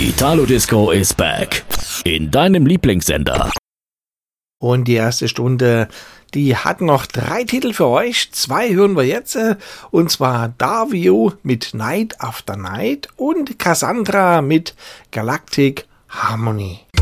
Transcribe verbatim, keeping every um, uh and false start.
Italo Disco is back. In deinem Lieblingssender. Und die erste Stunde, die hat noch drei Titel für euch. Zwei hören wir jetzt. Und zwar Davio mit Night After Night und Cassandra mit Galactic Harmony.